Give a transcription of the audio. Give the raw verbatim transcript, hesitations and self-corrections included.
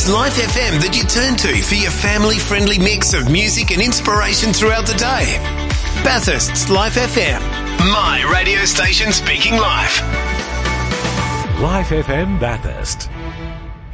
Life F M that you turn to for your family-friendly mix of music and inspiration throughout the day. Bathurst's Life F M. My radio station speaking live. Life F M Bathurst.